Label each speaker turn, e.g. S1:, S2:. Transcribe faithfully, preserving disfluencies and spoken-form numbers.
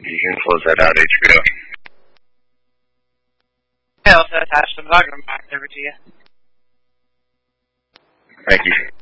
S1: You can close that out, H B O.
S2: I also attached them, but I'll go back over to you.
S1: Thank you.